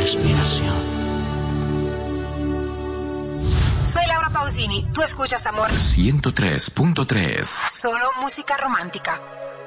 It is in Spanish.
respiración. Soy Laura Pausini. Tú escuchas Amor 103.3. Solo música romántica.